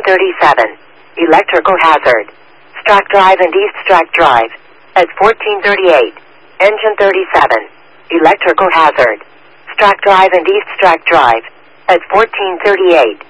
1337. Electrical hazard. Strack Drive and East Strack Drive. At 1438. Engine 37. Electrical hazard. Strack Drive and East Strack Drive. At 1438.